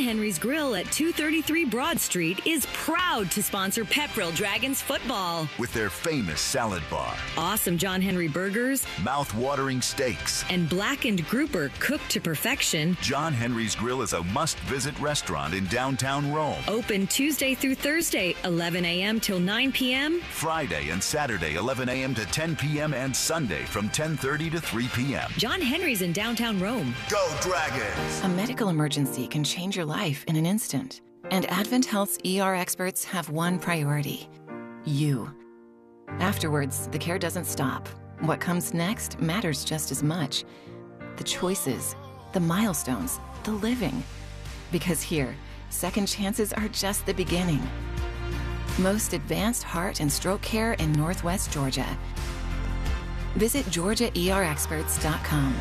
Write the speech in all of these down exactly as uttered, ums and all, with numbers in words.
Henry's Grill at two thirty-three Broad Street is proud to sponsor Pepperell Dragons football. With their famous salad bar, awesome John Henry burgers, mouth-watering steaks, and blackened grouper cooked to perfection, John Henry's Grill is a must-visit restaurant in downtown Rome. Open Tuesday through Thursday, eleven a.m. till nine p.m. Friday and Saturday, eleven a.m. to ten p.m. and Sunday from ten thirty to three p.m. John Henry's in downtown Rome. Go Dragons! A medical emergency can change your life in an instant. And Advent Health's E R experts have one priority: you. Afterwards, the care doesn't stop. What comes next matters just as much. The choices, the milestones, the living. Because here, second chances are just the beginning. Most advanced heart and stroke care in Northwest Georgia. Visit Georgia E R experts dot com.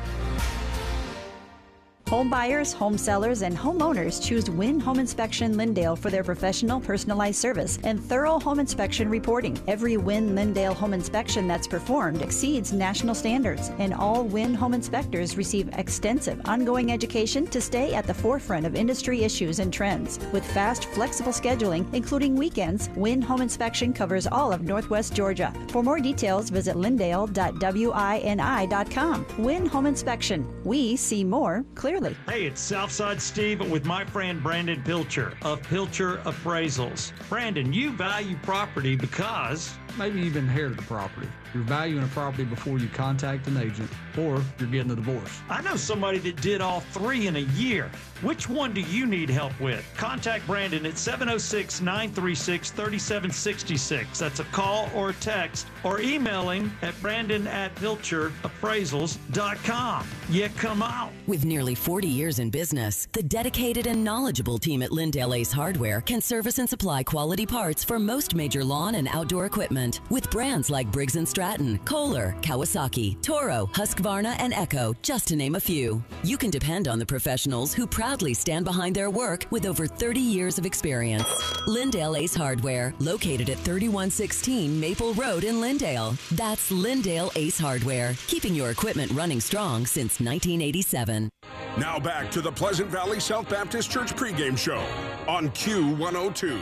Home buyers, home sellers, and homeowners choose Wynn Home Inspection Lindale for their professional, personalized service and thorough home inspection reporting. Every Wynn Lindale home inspection that's performed exceeds national standards, and all Wynn home inspectors receive extensive ongoing education to stay at the forefront of industry issues and trends. With fast, flexible scheduling, including weekends, Wynn Home Inspection covers all of Northwest Georgia. For more details, visit lindale dot wini dot com. Wynn Home Inspection. We see more clearly. Hey, it's Southside Steve with my friend Brandon Pilcher of Pilcher Appraisals. Brandon, you value property because... Maybe you've inherited a property. You're valuing a property before you contact an agent, or you're getting a divorce. I know somebody that did all three in a year. Which one do you need help with? Contact Brandon at seven oh six, nine three six, three seven six six. That's a call or a text, or email him at brandon at pilcher appraisals dot com. Yeah, come out. With nearly forty years in business, the dedicated and knowledgeable team at Lindale Ace Hardware can service and supply quality parts for most major lawn and outdoor equipment. With brands like Briggs and Stratton, Kohler, Kawasaki, Toro, Husqvarna, and Echo, just to name a few. You can depend on the professionals who proudly stand behind their work with over thirty years of experience. Lindale Ace Hardware, located at thirty-one sixteen Maple Road in Lindale. That's Lindale Ace Hardware, keeping your equipment running strong since nineteen eighty-seven. Now back to the Pleasant Valley South Baptist Church pregame show on Q one oh two.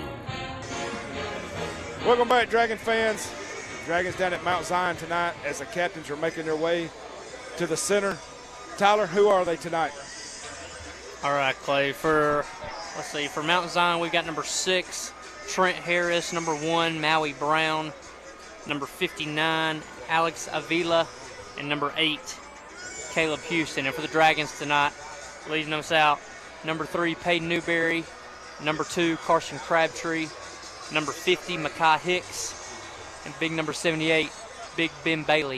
Welcome back, Dragon fans. Dragons down at Mount Zion tonight as the captains are making their way to the center. Tyler, who are they tonight? All right, Clay. For, let's see, for Mount Zion, we've got number six, Trent Harris, number one, Maui Brown, number fifty-nine, Alex Avila, and number eight, Caleb Houston. And for the Dragons tonight, leading us out, number three, Peyton Newberry, number two, Carson Crabtree, number fifty, Makai Hicks, and big number seventy-eight, Big Ben Bailey.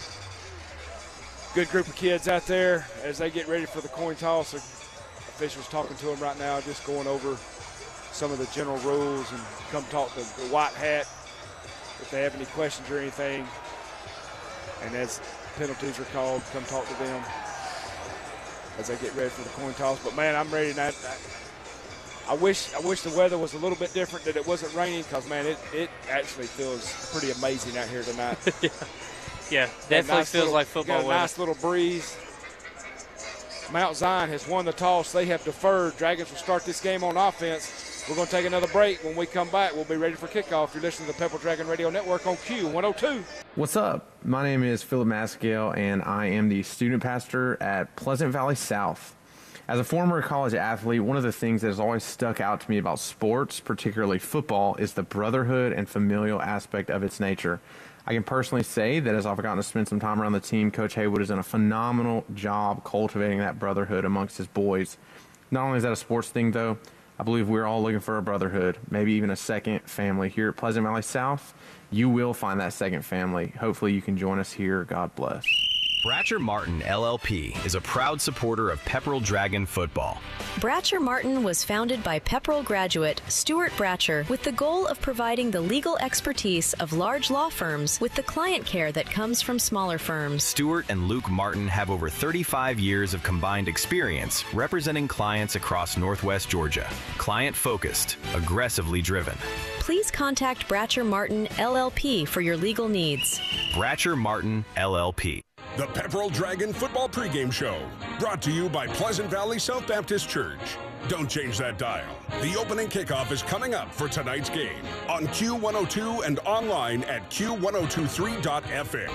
Good group of kids out there as they get ready for the coin toss. Officials talking to them right now, just going over some of the general rules, and come talk to the white hat if they have any questions or anything. And as penalties are called, come talk to them as they get ready for the coin toss. But man, I'm ready now. I wish I wish the weather was a little bit different, that it wasn't raining, because, man, it, it actually feels pretty amazing out here tonight. yeah. yeah, definitely nice feels little, like football got a weather. nice little breeze. Mount Zion has won the toss. They have deferred. Dragons will start this game on offense. We're going to take another break. When we come back, we'll be ready for kickoff. You're listening to the Pepperell Dragon Radio Network on Q one oh two. What's up? My name is Philip Maskell, and I am the student pastor at Pleasant Valley South. As a former college athlete, one of the things that has always stuck out to me about sports, particularly football, is the brotherhood and familial aspect of its nature. I can personally say that as I've gotten to spend some time around the team, Coach Haywood has done a phenomenal job cultivating that brotherhood amongst his boys. Not only is that a sports thing, though, I believe we're all looking for a brotherhood, maybe even a second family. Here at Pleasant Valley South, you will find that second family. Hopefully you can join us here. God bless. Bratcher Martin, L L P, is a proud supporter of Pepperell Dragon football. Bratcher Martin was founded by Pepperell graduate Stuart Bratcher with the goal of providing the legal expertise of large law firms with the client care that comes from smaller firms. Stuart and Luke Martin have over thirty-five years of combined experience representing clients across Northwest Georgia. Client-focused, aggressively driven. Please contact Bratcher Martin, L L P for your legal needs. Bratcher Martin, L L P. The Pepperell Dragon Football Pregame Show, brought to you by Pleasant Valley South Baptist Church. Don't change that dial. The opening kickoff is coming up for tonight's game on Q one oh two and online at Q ten twenty-three dot F M.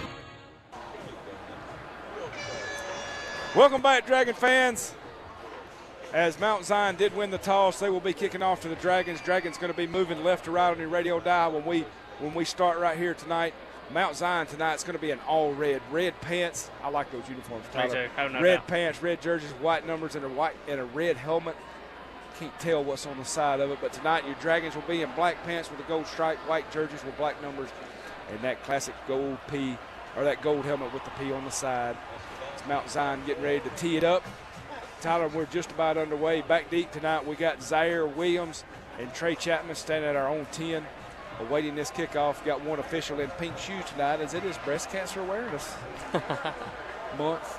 Welcome back, Dragon fans. As Mount Zion did win the toss, they will be kicking off to the Dragons. Dragons going to be moving left to right on your radio dial when we when we start right here tonight. Mount Zion tonight is going to be an all red, red pants. I like those uniforms, Tyler. Me too. Oh, no red doubt. pants, red jerseys, white numbers, and a white and a red helmet. Can't tell what's on the side of it, but tonight your Dragons will be in black pants with a gold stripe, white jerseys with black numbers, and that classic gold P or that gold helmet with the P on the side. It's Mount Zion getting ready to tee it up. Tyler, we're just about underway. Back deep tonight, we got Zaire Williams and Trey Chapman standing at our own ten, awaiting this kickoff. Got one official in pink shoes tonight, as it is Breast Cancer Awareness Month.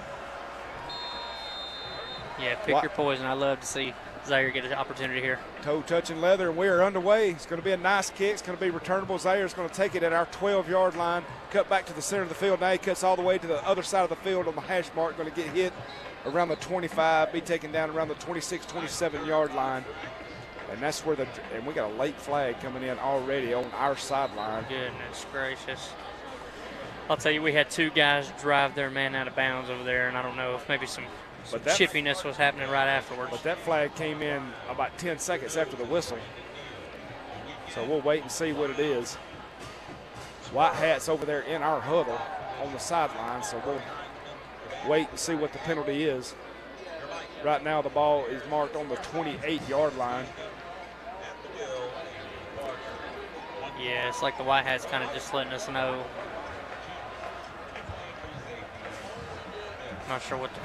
Yeah, pick What? your poison. I love to see Zaire get an opportunity here. Toe touching leather, and we are underway. It's going to be a nice kick. It's going to be returnable. Zaire's going to take it at our twelve-yard line, cut back to the center of the field. Now he cuts all the way to the other side of the field on the hash mark. Going to get hit around the twenty-five, be taken down around the twenty-six, twenty-seven-yard line. And that's where the – and we got a late flag coming in already on our sideline. Goodness gracious. I'll tell you, we had two guys drive their man out of bounds over there, and I don't know if maybe some – Some that, chippiness was happening right afterwards. But that flag came in about ten seconds after the whistle. So we'll wait and see what it is. White hats over there in our huddle on the sideline, so we'll wait and see what the penalty is. Right now the ball is marked on the twenty-eight-yard line. Yeah, it's like the White Hats kind of just letting us know. Not sure what the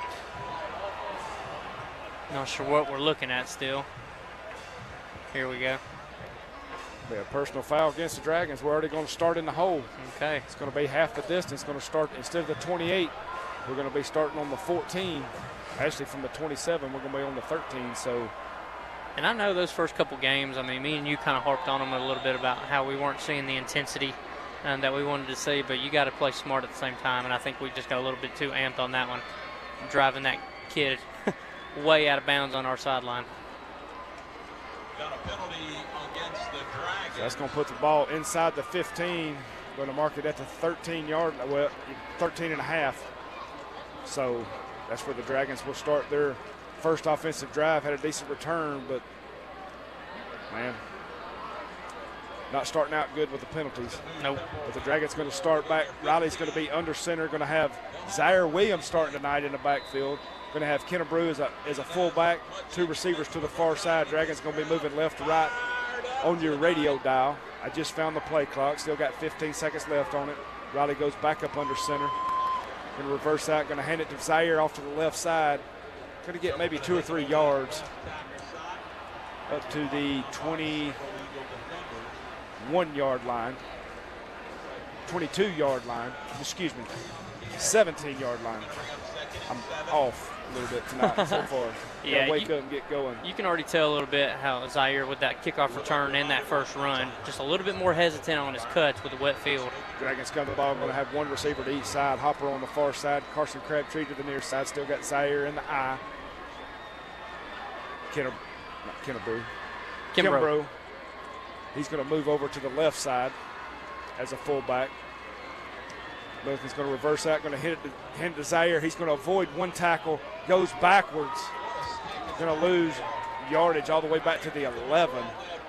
Not sure what we're looking at still. Here we go. Be a personal foul against the Dragons. We're already going to start in the hole. Okay. It's going to be half the distance. Going to start instead of the twenty-eight. We're going to be starting on the fourteen. Actually, from the twenty-seven, we're going to be on the thirteen. So. And I know those first couple games. I mean, me and you kind of harped on them a little bit about how we weren't seeing the intensity um, that we wanted to see. But you got to play smart at the same time. And I think we just got a little bit too amped on that one, driving that kid way out of bounds on our sideline. Got a penalty against the Dragons. So that's going to put the ball inside the fifteen. Going to mark it at the thirteen-yard, well, thirteen and a half. So that's where the Dragons will start their first offensive drive. Had a decent return, but man, not starting out good with the penalties. Nope. But the Dragons going to start back. Riley's going to be under center. Going to have Zaire Williams starting tonight in the backfield. Going to have Kennebrew as a, as a fullback, two receivers to the far side. Dragons going to be moving left to right on your radio dial. I just found the play clock. Still got fifteen seconds left on it. Riley goes back up under center. Going to reverse out. Going to hand it to Zaire off to the left side. Going to get maybe two or three yards up to the twenty-one-yard line. twenty-two-yard line. Excuse me. seventeen-yard line. I'm off a little bit tonight so far. Yeah, wake you, up and get going. You can already tell a little bit how Zaire, with that kickoff return and that first run, just a little bit more hesitant on his cuts with the wet field. Dragons come to the ball. Going to have one receiver to each side. Hopper on the far side. Carson Crabtree to the near side. Still got Zaire in the eye. Kennebrew. Not Kennebrew. Kennebrew. He's going to move over to the left side as a fullback. Milton's going to reverse out, going to hit it to, hit it to Zaire. He's going to avoid one tackle, goes backwards. Going to lose yardage all the way back to the eleven.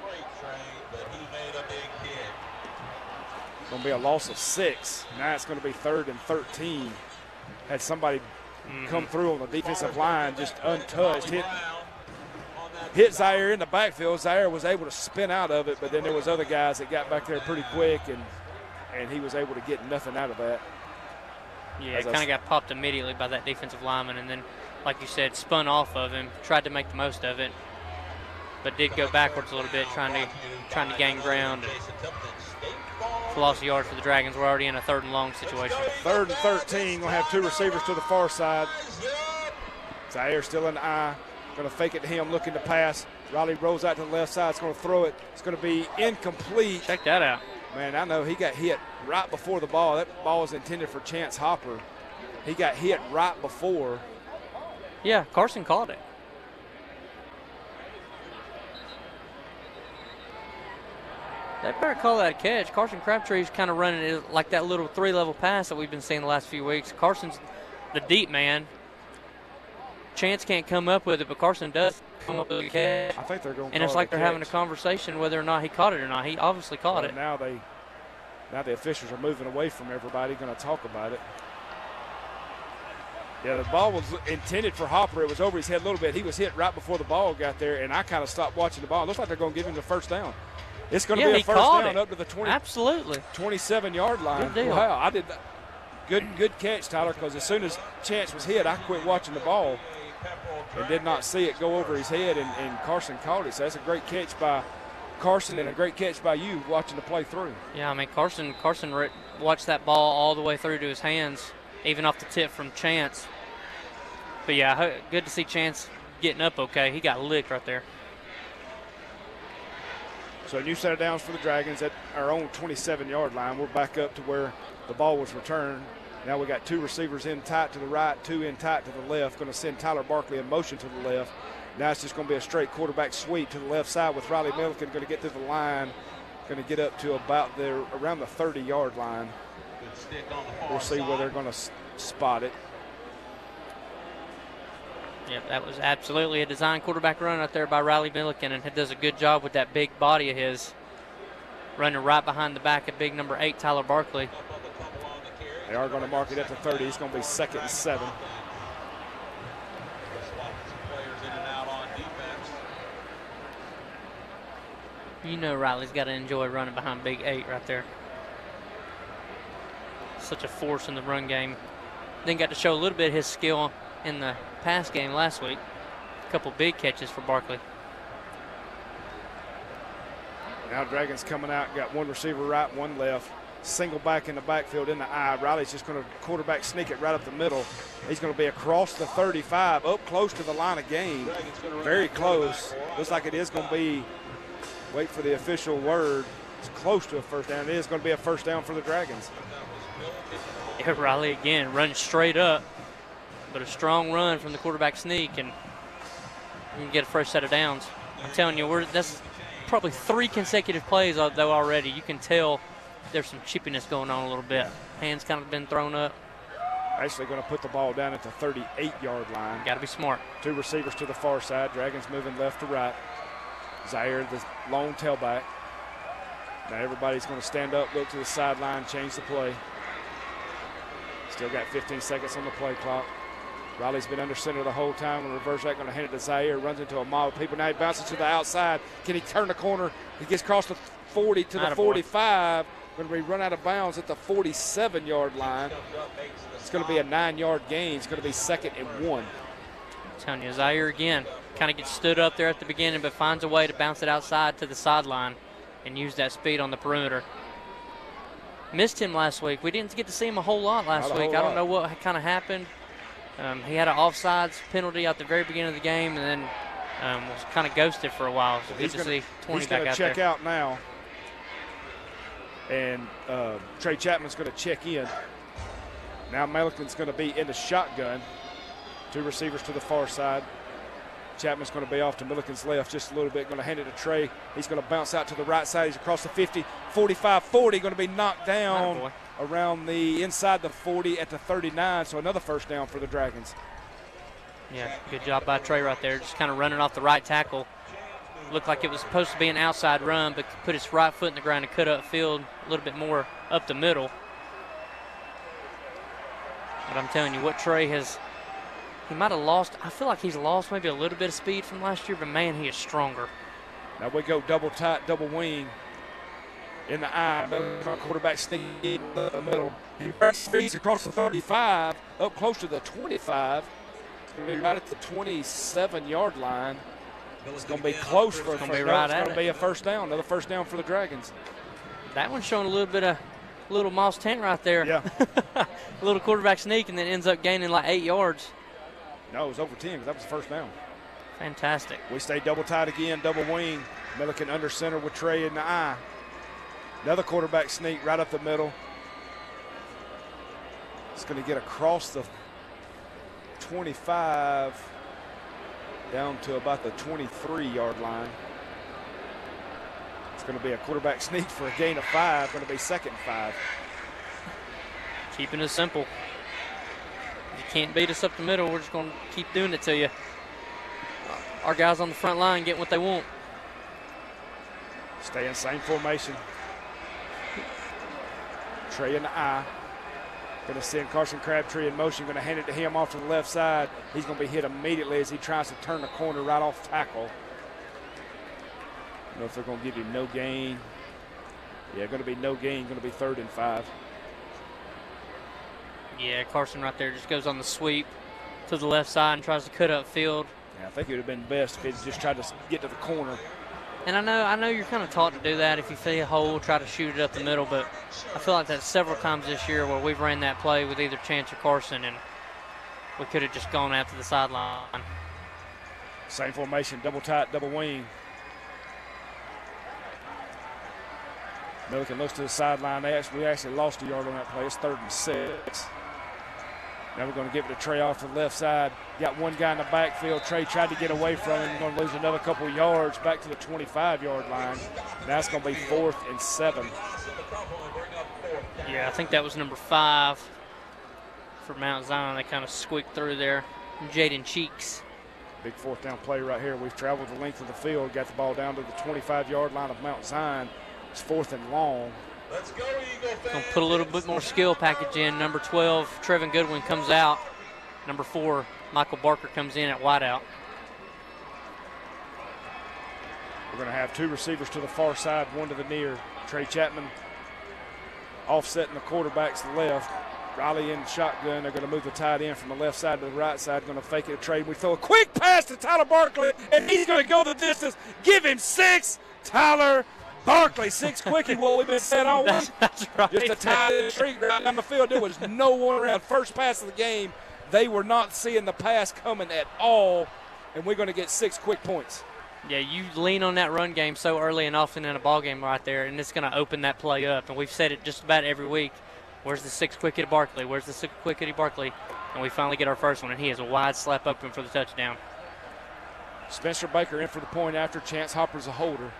Going to be a loss of six. Now it's going to be third and thirteen. Had somebody mm-hmm. come through on the defensive line, just untouched. Hit, hit Zaire in the backfield. Zaire was able to spin out of it, but then there was other guys that got back there pretty quick, and and he was able to get nothing out of that. Yeah, it kind of got popped immediately by that defensive lineman, and then, like you said, spun off of him, tried to make the most of it, but did go backwards a little bit, trying to trying to gain ground. It's a loss of yards for the Dragons. We're already in a third and long situation. Third and thirteen. We'll have two receivers to the far side. Zaire still in the eye. Going to fake it to him, looking to pass. Riley rolls out to the left side. It's going to throw it. It's going to be incomplete. Check that out. Man, I know he got hit right before the ball. That ball was intended for Chance Hopper. He got hit right before. Yeah, Carson caught it. They better call that a catch. Carson Crabtree's kind of running it like that little three-level pass that we've been seeing the last few weeks. Carson's the deep man. Chance can't come up with it, but Carson does come up with a catch. I think they're going. And it's like they're catch. having a conversation whether or not he caught it or not. He obviously caught well, it. Now they, now the officials are moving away from everybody. Going to talk about it. Yeah, the ball was intended for Hopper. It was over his head a little bit. He was hit right before the ball got there, and I kind of stopped watching the ball. It looks like they're going to give him the first down. It's going to yeah, be a first down it. up to the twenty, absolutely twenty-seven yard line. Good deal. Wow, I did that. Good, good catch, Tyler. Because as soon as Chance was hit, I quit watching the ball and did not see it go over his head, and, and Carson caught it. So that's a great catch by Carson and a great catch by you watching the play through. Yeah, I mean Carson, Carson watched that ball all the way through to his hands, even off the tip from Chance. But yeah, good to see Chance getting up okay. He got licked right there. So a new set of downs for the Dragons at our own twenty-seven yard line. We're back up to where the ball was returned. Now we got two receivers in tight to the right, two in tight to the left. Going to send Tyler Barkley in motion to the left. Now it's just going to be a straight quarterback sweep to the left side with Riley Milliken going to get through the line. Going to get up to about there around the thirty yard line. We'll see where they're going to spot it. Yep, that was absolutely a design quarterback run out there by Riley Milliken, and he does a good job with that big body of his, running right behind the back of big number eight, Tyler Barkley. They are going to mark it at the thirty. It's going to be second and seven. You know Riley's got to enjoy running behind big eight right there. Such a force in the run game. Then got to show a little bit of his skill in the pass game last week. A couple big catches for Barkley. Now Dragons coming out, got one receiver right, one left. Single back in the backfield in the eye. Riley's just going to quarterback sneak it right up the middle. He's going to be across the thirty-five, up close to the line of game. Very close. Looks like it is going to be, wait for the official word, it's close to a first down. It is going to be a first down for the Dragons. Yeah, Riley again running straight up, but a strong run from the quarterback sneak, and you can get a fresh set of downs. I'm telling you, we're that's probably three consecutive plays though already. You can tell there's some chippiness going on a little bit. Hands kind of been thrown up. Actually going to put the ball down at the thirty-eight yard line. Got to be smart. Two receivers to the far side. Dragons moving left to right. Zaire, the lone tailback. Now everybody's going to stand up, look to the sideline, change the play. Still got fifteen seconds on the play clock. Riley's been under center the whole time. And reverse that, going to hand it to Zaire. Runs into a mob of people. Now he bounces to the outside. Can he turn the corner? He gets across the forty to the forty-five. Going to be run out of bounds at the forty-seven yard line. It's going to be a nine yard gain. It's going to be second and one. I'm telling you, Zaire again kind of gets stood up there at the beginning, but finds a way to bounce it outside to the sideline and use that speed on the perimeter. Missed him last week. We didn't get to see him a whole lot last week. I don't know what kind of happened. Um, he had an offsides penalty at the very beginning of the game, and then um, was kind of ghosted for a while. So good to see twenty back out there. He's going to check out now. And uh, Trey Chapman's going to check in. Now Milliken's going to be in the shotgun. Two receivers to the far side. Chapman's going to be off to Milliken's left just a little bit. Going to hand it to Trey. He's going to bounce out to the right side. He's across the fifty, forty-five, forty. Going to be knocked down around the inside the forty at the thirty-nine. So another first down for the Dragons. Yeah, good job by Trey right there. Just kind of running off the right tackle. Looked like it was supposed to be an outside run, but put his right foot in the ground and cut up field a little bit more up the middle. But I'm telling you, what Trey has, he might have lost, I feel like he's lost maybe a little bit of speed from last year, but man, he is stronger. Now we go double tight, double wing in the eye. Quarterback sneaking in the middle. He speeds across the thirty-five, up close to the twenty-five. It's going to be right at the twenty-seven yard line. It's going to be close for a first down. Right it's going to be a first down, another first down for the Dragons. That one's showing a little bit of little Moss tent right there. Yeah. A little quarterback sneak and then ends up gaining like eight yards. No, it was over ten because that was the first down. Fantastic. We stay double tight again, double wing. Milliken under center with Trey in the eye. Another quarterback sneak right up the middle. It's going to get across the twenty-five down to about the twenty-three yard line. It's going to be a quarterback sneak for a gain of five, going to be second and five. Keeping it simple. You can't beat us up the middle. We're just going to keep doing it to you. Our guys on the front line getting what they want. Stay in same formation. Trey in the eye. Going to send Carson Crabtree in motion. Going to hand it to him off to the left side. He's going to be hit immediately as he tries to turn the corner right off tackle. I don't know if they're going to give him no gain. Yeah, going to be no gain. Going to be third and five. Yeah, Carson right there just goes on the sweep to the left side and tries to cut up field. Yeah, I think it would have been best if he just tried to get to the corner. And I know I know you're kind of taught to do that. If you see a hole, try to shoot it up the middle. But I feel like that's several times this year where we've ran that play with either Chance or Carson, and we could have just gone after the sideline. Same formation, double tight, double wing. Milliken looks to the sideline. They actually, we actually lost a yard on that play. It's third and six. Now we're going to give it to Trey off to the left side. Got one guy in the backfield. Trey tried to get away from him. Going to lose another couple of yards back to the twenty-five-yard line. Now it's going to be fourth and seven. Yeah, I think that was number five for Mount Zion. They kind of squeaked through there. Jaden Cheeks. Big fourth down play right here. We've traveled the length of the field. Got the ball down to the twenty-five-yard line of Mount Zion. It's fourth and long. Let's go, Eagle fans. Gonna put a little bit more skill package in. Number twelve, Trevin Goodwin comes out. Number four, Michael Barker comes in at wideout. We're going to have two receivers to the far side, one to the near. Trey Chapman offsetting the quarterbacks to the left. Riley in shotgun. They're going to move the tight end from the left side to the right side. Going to fake it a trade. We throw a quick pass to Tyler Barkley, and he's going to go the distance. Give him six. Tyler Barkley, six quickie. What we've been saying all week. That's right. Just a tight end streak right down the field. There was no one around. First pass of the game. They were not seeing the pass coming at all, and we're going to get six quick points. Yeah, you lean on that run game so early and often in a ball game right there, and it's going to open that play up. And we've said it just about every week. Where's the six quickie to Barkley? Where's the six quickie to Barkley? And we finally get our first one, and he has a wide slap open for the touchdown. Spencer Baker in for the point after. Chance Hopper's a holder.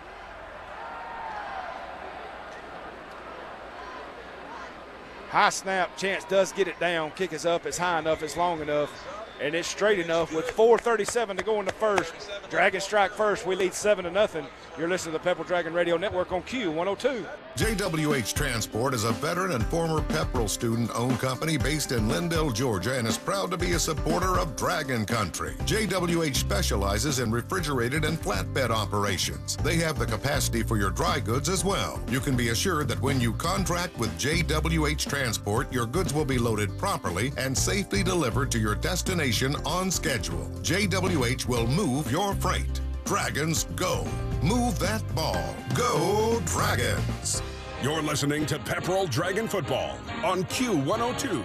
High snap. Chance does get it down. Kick is up. It's high enough. It's long enough. And it's straight enough with four thirty-seven to go in the first. Dragons strike first. We lead seven to nothing. You're listening to the Pepperell Dragon Radio Network on Q one oh two. J W H Transport is a veteran and former Pepperell student-owned company based in Lindale, Georgia, and is proud to be a supporter of Dragon Country. J W H specializes in refrigerated and flatbed operations. They have the capacity for your dry goods as well. You can be assured that when you contract with J W H Transport, your goods will be loaded properly and safely delivered to your destination on schedule. J W H will move your freight. Dragons go. Move that ball. Go Dragons. You're listening to Pepperell Dragon Football on Q one oh two.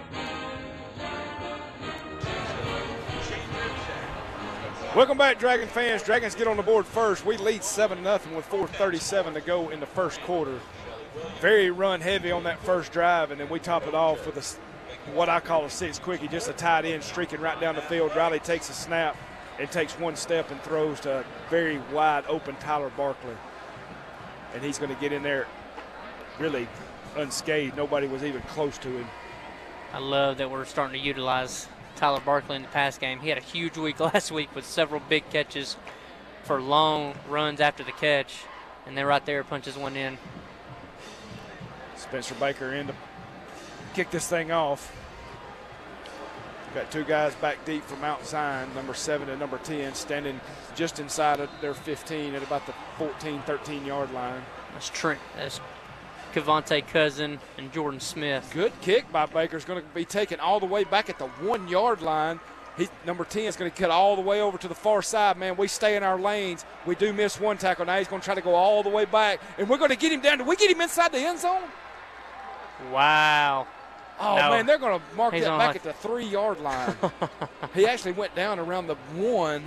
Welcome back, Dragon fans. Dragons get on the board first. We lead seven to nothing with four thirty-seven to go in the first quarter. Very run heavy on that first drive, and then we top it off with a, what I call a six quickie, just a tight end streaking right down the field. Riley takes a snap and takes one step and throws to a very wide open Tyler Barkley. And he's going to get in there really unscathed. Nobody was even close to him. I love that we're starting to utilize Tyler Barkley in the pass game. He had a huge week last week with several big catches for long runs after the catch. And then right there punches one in. Spencer Baker in to kick this thing off. Got two guys back deep for Mount Zion, number seven and number ten, standing just inside of their fifteen at about the fourteen, thirteen-yard line. That's Trent. That's Cavante Cousin and Jordan Smith. Good kick by Baker. Is going to be taken all the way back at the one-yard line. He, number ten is going to cut all the way over to the far side. Man, we stay in our lanes. We do miss one tackle. Now he's going to try to go all the way back, and we're going to get him down. Do we get him inside the end zone? Wow. Oh, no. man, they're going to mark He's that back like... at the three-yard line. He actually went down around the one.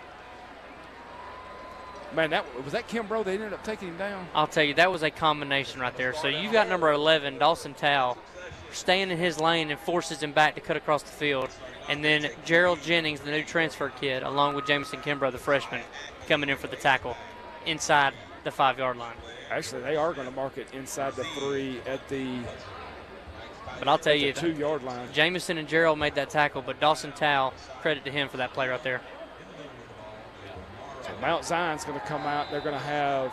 Man, that was that Kimbrough? They ended up taking him down. I'll tell you, that was a combination right there. So you got number eleven, Dawson Towle, staying in his lane and forces him back to cut across the field. And then Gerald Jennings, the new transfer kid, along with Jameson Kimbrough, the freshman, coming in for the tackle inside the five-yard line. Actually, they are going to mark it inside the three at the But I'll tell you, two-yard line. Jamison and Gerald made that tackle, but Dawson Towle, credit to him for that play right there. So Mount Zion's going to come out. They're going to have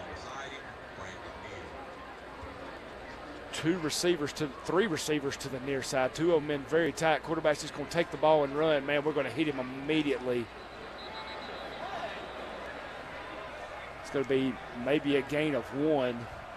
two receivers to three receivers to the near side. Two of them in very tight. Quarterback's just going to take the ball and run. Man, we're going to hit him immediately. It's going to be maybe a gain of one.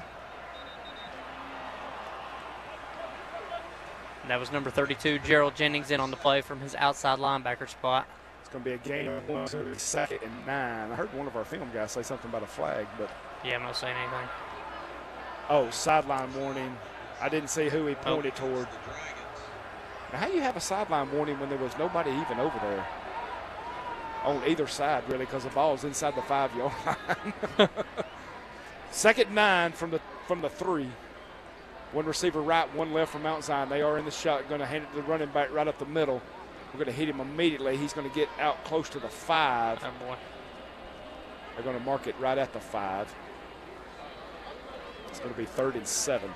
And that was number thirty-two, Gerald Jennings, in on the play from his outside linebacker spot. It's going to be a gain of one. It's going to be second and nine. I heard one of our film guys say something about a flag, but yeah, I'm not saying anything. Oh, sideline warning. I didn't see who he pointed oh. toward. Now, how do you have a sideline warning when there was nobody even over there? On either side, really, because the ball's inside the five-yard line. Second nine from the from the three. One receiver right, one left from Mount Zion. They are in the shot, going to hand it to the running back right up the middle. We're going to hit him immediately. He's going to get out close to the five. Oh, boy. They're going to mark it right at the five. It's going to be third and seven.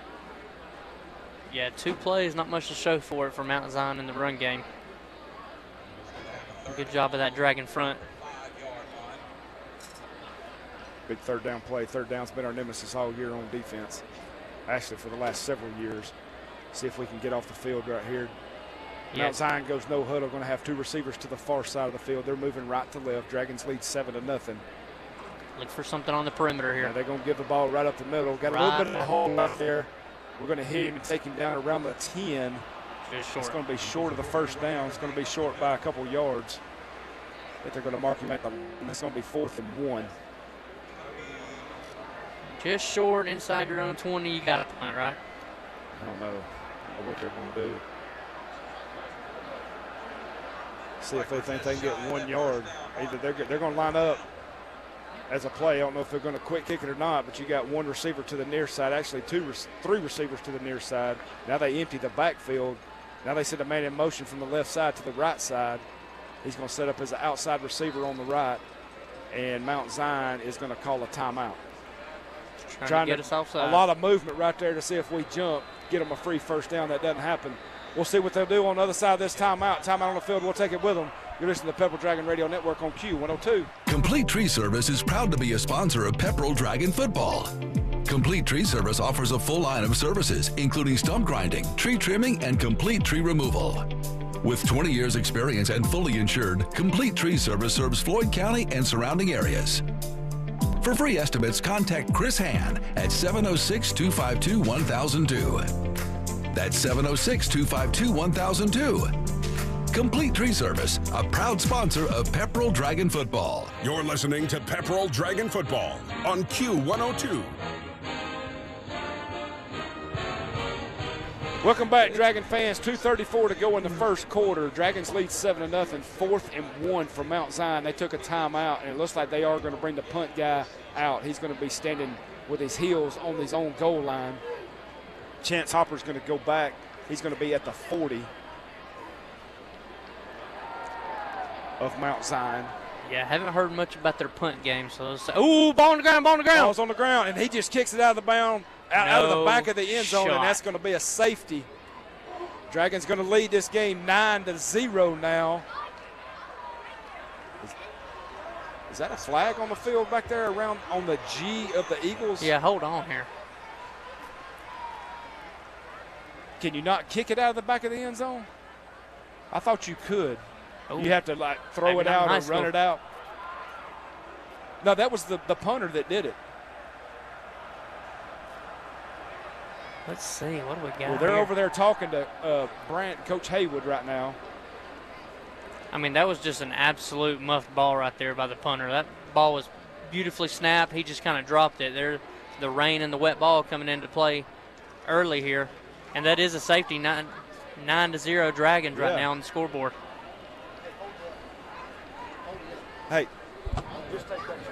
Yeah, two plays, not much to show for it for Mount Zion in the run game. Good job of that dragon front. Big third down play. Third down's been our nemesis all year on defense. Actually, for the last several years. See if we can get off the field right here. Yeah. Mount Zion goes no huddle. Going to have two receivers to the far side of the field. They're moving right to left. Dragons lead seven to nothing. Look for something on the perimeter here. Yeah, they're going to give the ball right up the middle. Got right. a little bit of a hole out there. We're going to hit him and take him down around the ten. Just short. It's going to be short of the first down. It's going to be short by a couple yards. I think they're going to mark him at the. It's going to be fourth and one. Just short inside your own twenty. You got it, right? I don't know. I don't know what they're going to do. See if they think they can get one yard. Either they're they're going to line up as a play. I don't know if they're going to quick kick it or not, but you got one receiver to the near side. Actually, two, three receivers to the near side. Now they empty the backfield. Now they send a man in motion from the left side to the right side. He's going to set up as an outside receiver on the right, and Mount Zion is going to call a timeout. Trying, Trying to get to, us offside. A lot of movement right there to see if we jump, get them a free first down. That doesn't happen. We'll see what they'll do on the other side of this timeout. Timeout on the field. We'll take it with them. You're listening to Pepperell Dragon Radio Network on Q one oh two. Complete Tree Service is proud to be a sponsor of Pepperell Dragon Football. Complete Tree Service offers a full line of services, including stump grinding, tree trimming, and complete tree removal. With twenty years experience and fully insured, Complete Tree Service serves Floyd County and surrounding areas. For free estimates, contact Chris Hann at seven oh six, two five two, one thousand two. That's seven oh six, two five two, one thousand two. Complete Tree Service, a proud sponsor of Pepperell Dragon Football. You're listening to Pepperell Dragon Football on Q one oh two. Welcome back, Dragon fans. two thirty-four to go in the first quarter. Dragons lead seven to nothing. Fourth and one for Mount Zion. They took a timeout, and it looks like they are going to bring the punt guy out. He's going to be standing with his heels on his own goal line. Chance Hopper's going to go back. He's going to be at the forty of Mount Zion. Yeah, haven't heard much about their punt game. So, let's say, ooh, ball on the ground, ball on the ground. Ball's on the ground, and he just kicks it out of the bound. Out, no out of the back of the end zone, shot. and that's going to be a safety. Dragons going to lead this game nine to zero now. Is, is that a flag on the field back there around on the G of the Eagles? Yeah, hold on here. Can you not kick it out of the back of the end zone? I thought you could. Ooh. You have to like throw Maybe it out or nice run go. it out. No, that was the, the punter that did it. Let's see, what do we got Well, they're here? over there talking to uh, Brant, Coach Haywood right now. I mean, that was just an absolute muffed ball right there by the punter. That ball was beautifully snapped. He just kind of dropped it. There, the rain and the wet ball coming into play early here. And that is a safety, nine, nine to zero Dragons right Yeah. now on the scoreboard. Hey, just take that.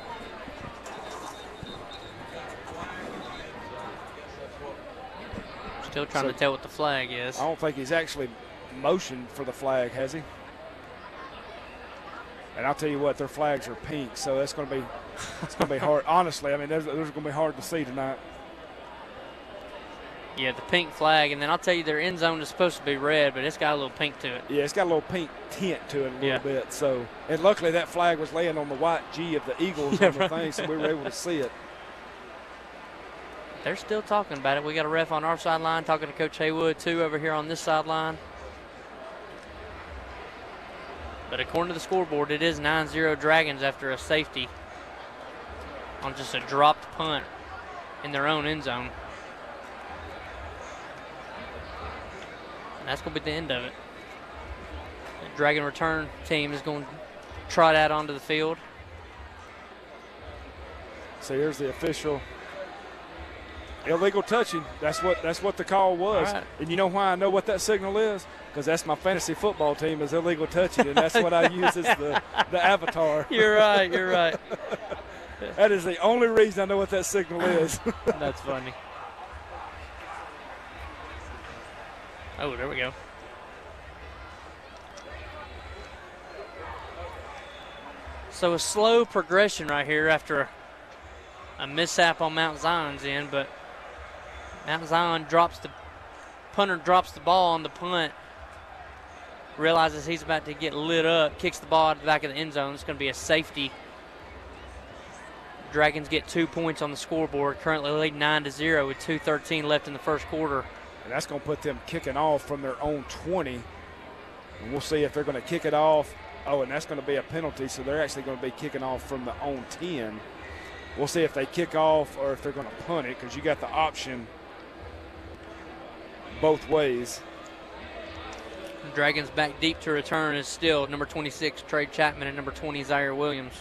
Still trying So- to tell what the flag is. I don't think he's actually motioned for the flag, has he? And I'll tell you what, their flags are pink, so that's going to be it's going to be hard. Honestly, I mean, those are going to be hard to see tonight. Yeah, the pink flag, and then I'll tell you their end zone is supposed to be red, but it's got a little pink to it. Yeah, it's got a little pink tint to it a little yeah. bit. So, and luckily that flag was laying on the white G of the Eagles yeah, on the right. thing, so we were able to see it. They're still talking about it. We got a ref on our sideline talking to Coach Haywood, too, over here on this sideline. But according to the scoreboard, it is nine zero Dragons after a safety on just a dropped punt in their own end zone. And that's going to be the end of it. The Dragon return team is going to trot out onto the field. So here's the official. Illegal touching. That's what that's what the call was. Right. And you know why I know what that signal is? Because that's my fantasy football team is illegal touching, and that's what I use as the, the avatar. You're right, you're right. That is the only reason I know what that signal is. That's funny. Oh, there we go. So a slow progression right here after a, a mishap on Mount Zion's end, but Mount Zion drops the punter drops the ball on the punt, realizes he's about to get lit up, kicks the ball out the back of the end zone. It's going to be a safety. Dragons get two points on the scoreboard, currently lead nine to zero with two thirteen left in the first quarter. And that's going to put them kicking off from their own twenty. And we'll see if they're going to kick it off. Oh, and that's going to be a penalty, so they're actually going to be kicking off from the own ten. We'll see if they kick off or if they're going to punt it, because you got the option both ways. Dragons back deep to return is still number twenty-six, Trey Chapman, and number twenty, Zaire Williams.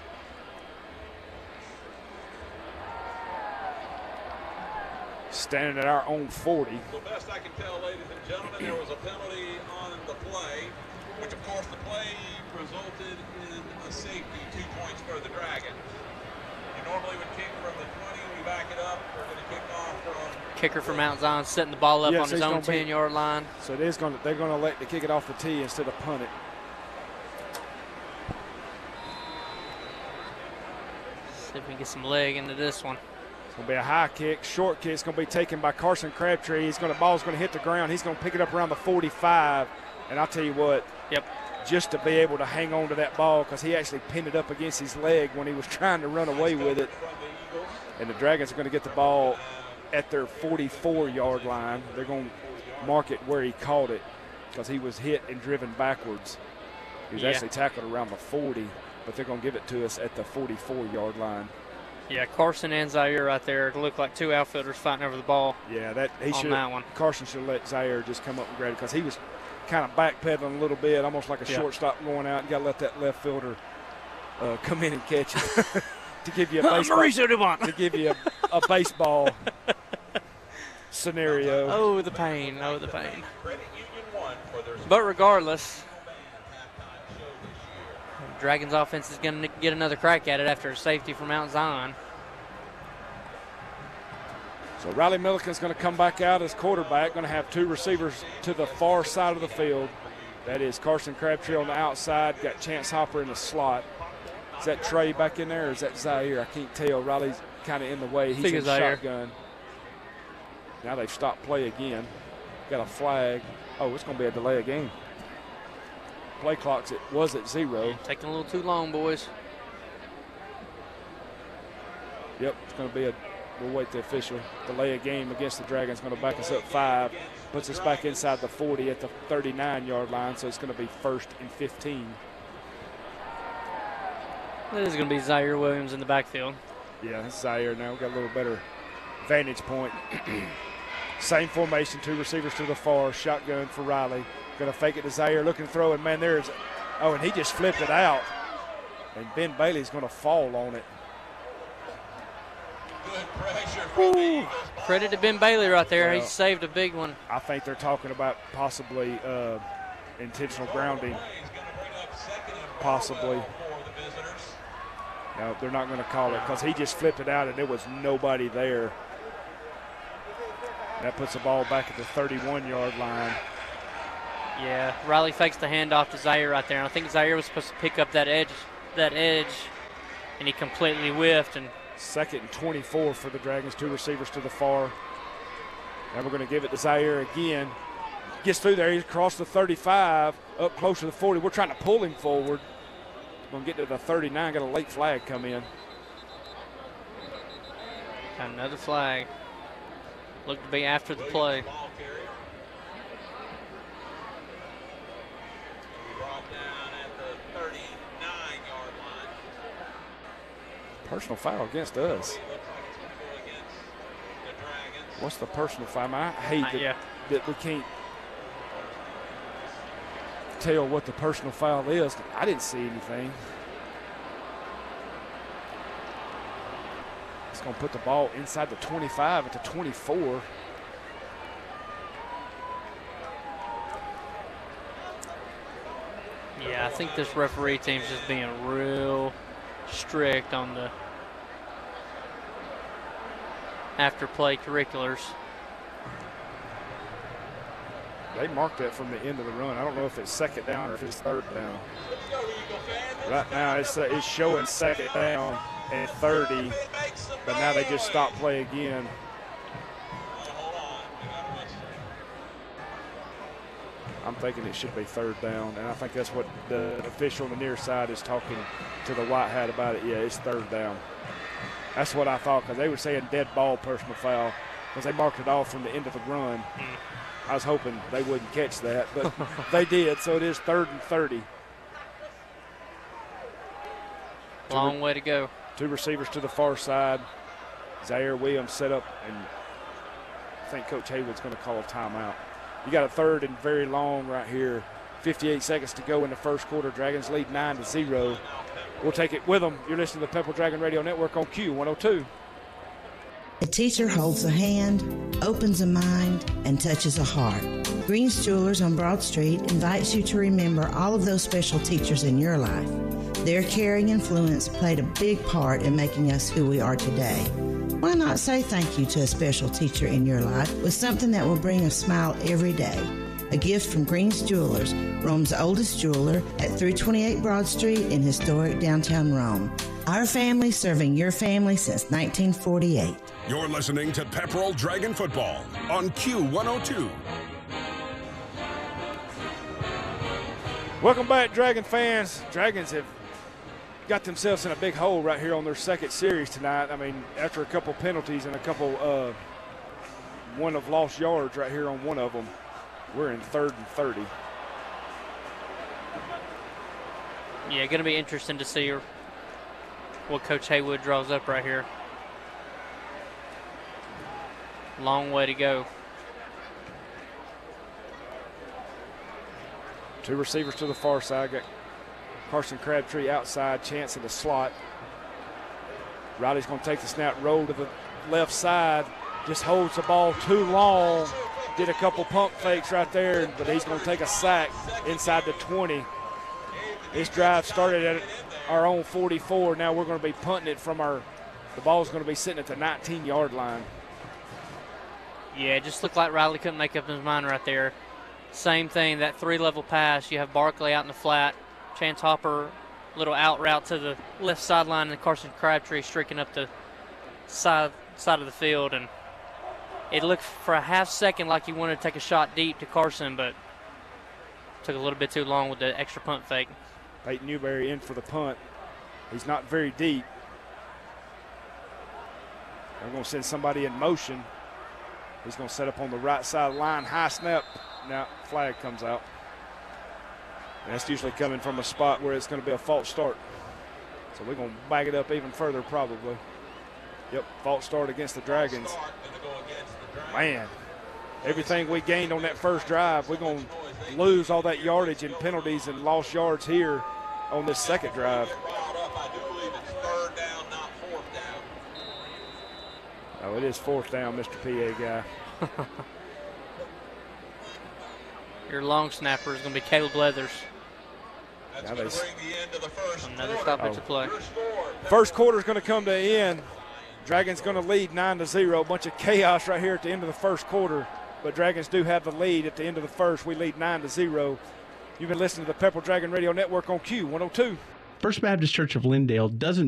Standing at our own forty. So best I can tell, ladies and gentlemen, there was a penalty on the play, which of course the play resulted in a safety, two points for the Dragons. You normally would kick from the twenty, we back it up, we're going to kick off from... Kicker for Mount Zion setting the ball up yes, on his own ten-yard line. So it is going to, they're going to let the kick it off the tee instead of punt it. See if we can get some leg into this one. It's going to be a high kick, short kick. It's going to be taken by Carson Crabtree. He's going to, ball's going to hit the ground. He's going to pick it up around the forty-five. And I'll tell you what, yep. just to be able to hang on to that ball, because he actually pinned it up against his leg when he was trying to run away with it. And the Dragons are going to get the ball at their forty-four-yard line. They're going to mark it where he caught it, because he was hit and driven backwards. He was yeah. actually tackled around the forty, but they're going to give it to us at the forty-four-yard line. Yeah, Carson and Zaire right there look like two outfielders fighting over the ball. Yeah, that he on should. that one. Carson should let Zaire just come up and grab it, because he was kind of backpedaling a little bit, almost like a yeah. shortstop going out. You got to let that left fielder uh, come in and catch it to give you a baseball. Mauricio Dubon. To give you a, a baseball scenario. Oh, the pain! Oh, the pain! But regardless, Dragons offense is going to get another crack at it after a safety from Mount Zion. So Riley Milliken's going to come back out as quarterback, going to have two receivers to the far side of the field. That is Carson Crabtree on the outside, got Chance Hopper in the slot. Is that Trey back in there, or is that Zaire? I can't tell. Riley's kind of in the way. He's in Zaire. shotgun. Now they've stopped play again. Got a flag. Oh, it's going to be a delay of game. Play clock's it was at zero. Taking a little too long, boys. Yep, it's going to be a, we'll wait the official. Delay a game against the Dragons, going to back us up five. Puts us back inside the forty at the thirty-nine-yard line, so it's going to be first and fifteen. That is going to be Zaire Williams in the backfield. Yeah, that's Zaire now. We've got a little better vantage point. Same formation, two receivers to the far, shotgun for Riley. Going to fake it to Zaire, looking to throw, and man, there's, oh, and he just flipped it out. And Ben Bailey's going to fall on it. Good pressure from the Eagles. Credit to Ben Bailey right there. Well, he saved a big one. I think they're talking about possibly uh, intentional grounding. Possibly. No, they're not going to call it, because he just flipped it out and there was nobody there. That puts the ball back at the thirty-one-yard line. Yeah, Riley fakes the handoff to Zaire right there. And I think Zaire was supposed to pick up that edge, that edge, and he completely whiffed. And second and twenty-four for the Dragons, two receivers to the far. Now we're going to give it to Zaire again. Gets through there, he's across the thirty-five, up close to the forty. We're trying to pull him forward. Going to get to the thirty-nine, got a late flag come in. Another flag. Looked to be after the play. Personal foul against us. What's the personal foul? I hate that, uh, yeah. that we can't tell what the personal foul is. I didn't see anything. It's going to put the ball inside the twenty-five at the twenty-four. Yeah, I think this referee team's just being real strict on the after play curriculars. They marked that from the end of the run. I don't know if it's second down or if it's third down. Right now it's, uh, it's showing second down and thirty, but now they just stopped play again. I'm thinking it should be third down, and I think that's what the official on the near side is talking to the white hat about it. Yeah, it's third down. That's what I thought, because they were saying dead ball personal foul because they marked it off from the end of the run. Mm. I was hoping they wouldn't catch that, but they did, so it is third and thirty. Long way to go. Two receivers to the far side. Zaire Williams set up, and I think Coach Haywood's going to call a timeout. You got a third and very long right here. fifty-eight seconds to go in the first quarter. Dragons lead nine to zero. We'll take it with them. You're listening to the Pepperell Dragon Radio Network on Q one oh two. A teacher holds a hand, opens a mind, and touches a heart. Green's Jewelers on Broad Street invites you to remember all of those special teachers in your life. Their caring influence played a big part in making us who we are today. Why not say thank you to a special teacher in your life with something that will bring a smile every day? A gift from Green's Jewelers, Rome's oldest jeweler at three twenty-eight Broad Street in historic downtown Rome. Our family serving your family since nineteen forty-eight. You're listening to Pepperell Dragon Football on Q one oh two. Welcome back, Dragon fans. Dragons have got themselves in a big hole right here on their second series tonight. I mean, after a couple penalties and a couple uh, one of lost yards right here on one of them, we're in third and thirty. Yeah, going to be interesting to see what Coach Haywood draws up right here. Long way to go. Two receivers to the far side. Got Carson Crabtree outside, Chance in the slot. Riley's going to take the snap, roll to the left side. Just holds the ball too long. Did a couple pump fakes right there, but he's going to take a sack inside the twenty. This drive started at our own forty-four. Now we're going to be punting it from our – the ball's going to be sitting at the nineteen-yard line. Yeah, it just looked like Riley couldn't make up his mind right there. Same thing, that three-level pass. You have Barkley out in the flat. Chance Hopper, little out route to the left sideline, and Carson Crabtree streaking up the side side of the field. And it looked for a half second like he wanted to take a shot deep to Carson, but took a little bit too long with the extra punt fake. Peyton Newberry in for the punt. He's not very deep. They're going to send somebody in motion. He's going to set up on the right side line. High snap. Now flag comes out. And that's usually coming from a spot where it's going to be a false start. So we're going to back it up even further probably. Yep, false start against the Dragons. Man, everything we gained on that first drive, we're going to lose all that yardage and penalties and lost yards here on this second drive. Oh, it is fourth down, Mister P A guy. Your long snapper is going to be Caleb Leathers. That's going to bring the end of the first. Another stoppage oh. of play. First quarter is going to come to an end. Dragons going to lead nine to zero. A bunch of chaos right here at the end of the first quarter. but Dragons do have the lead at the end of the first. We lead nine to zero. You've been listening to the Pepperell Dragon Radio Network on Q one oh two. First Baptist Church of Lindale doesn't